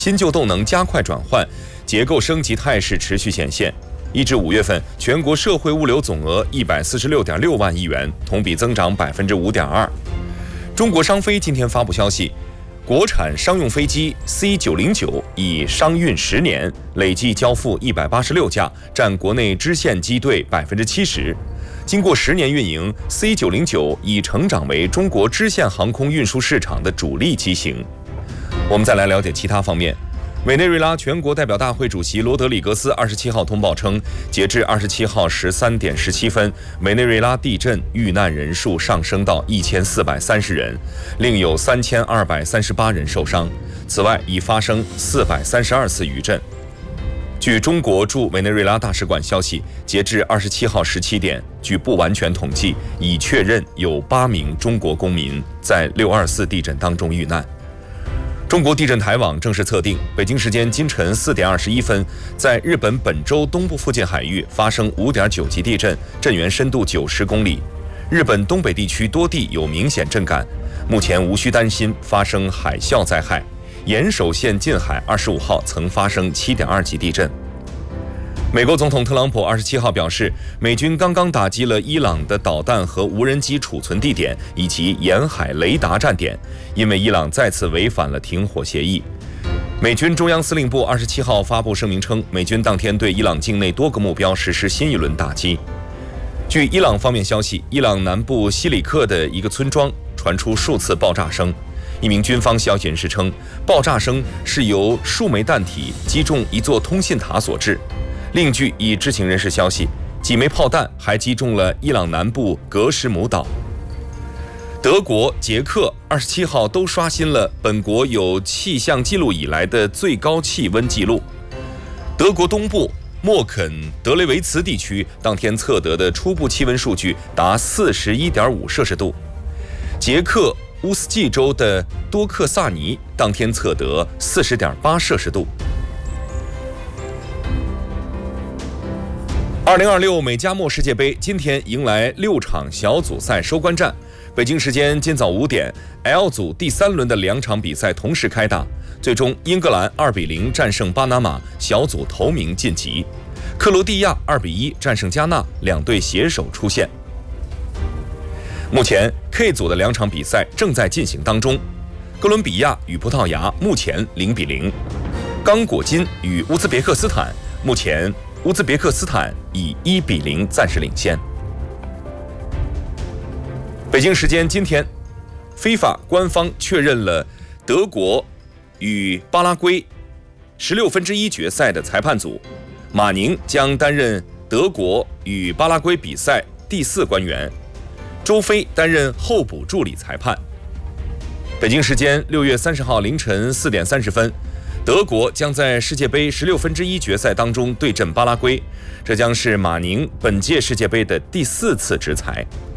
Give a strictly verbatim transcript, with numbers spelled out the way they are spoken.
新旧动能加快转换，结构升级态势持续显现。一至五月份，全国社会物流总额一百四十六点六万亿元，同比增长百分之五点二。中国商飞今天发布消息，国产商用飞机 C 九零九已商运十年，累计交付一百八十六架，占国内支线机队百分之七十。经过十年运营 ，C 九零九已成长为中国支线航空运输市场的主力机型。我们再来了解其他方面。委内瑞拉全国代表大会主席罗德里格斯二十七号通报称，截至二十七号十三点十七分，委内瑞拉地震遇难人数上升到一千四百三十人，另有三千二百三十八人受伤。此外，已发生四百三十二次余震。据中国驻委内瑞拉大使馆消息，截至二十七号十七点，据不完全统计，已确认有八名中国公民在六二四地震当中遇难。中国地震台网正式测定，北京时间今晨四点二十一分，在日本本州东部附近海域发生五点九级地震，震源深度九十公里。日本东北地区多地有明显震感，目前无需担心发生海啸灾害。岩手县近海二十五号曾发生七点二级地震。美国总统特朗普二十七号表示，美军刚刚打击了伊朗的导弹和无人机储存地点以及沿海雷达站点，因为伊朗再次违反了停火协议。美军中央司令部二十七号发布声明称，美军当天对伊朗境内多个目标实施新一轮打击。据伊朗方面消息，伊朗南部西里克的一个村庄传出数次爆炸声。一名军方消息人士称，爆炸声是由数枚弹体击中一座通信塔所致。另据一知情人士消息，几枚炮弹还击中了伊朗南部格什姆岛。德国、捷克二十七号都刷新了本国有气象记录以来的最高气温记录。德国东部默肯德雷维茨地区当天测得的初步气温数据达 四十一点五摄氏度。捷克乌斯季州的多克萨尼当天测得 四十点八摄氏度。二零二六美加墨世界杯今天迎来六场小组赛收官战。北京时间今早五点 ，L 组第三轮的两场比赛同时开打，最终英格兰二比零战胜巴拿马，小组头名晋级；克罗地亚二比一战胜加纳，两队携手出线。目前 K 组的两场比赛正在进行当中，哥伦比亚与葡萄牙目前零比零，刚果金与乌兹别克斯坦目前。乌兹别克斯坦以一比零暂时领先。北京时间今天 ，FIFA 官方确认了德国与巴拉圭十六分之一决赛的裁判组，马宁将担任德国与巴拉圭比赛第四官员，周飞担任候补助理裁判。北京时间六月三十号凌晨四点三十分。德国将在世界杯十六分之一决赛当中对阵巴拉圭，这将是马宁本届世界杯的第四次执裁。